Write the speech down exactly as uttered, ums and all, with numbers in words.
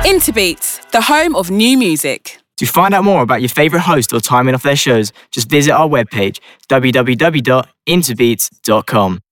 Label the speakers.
Speaker 1: Interbeats, the home of new music.
Speaker 2: To find out more about your favourite host or timing of their shows, just visit our webpage, w w w dot interbeats dot com.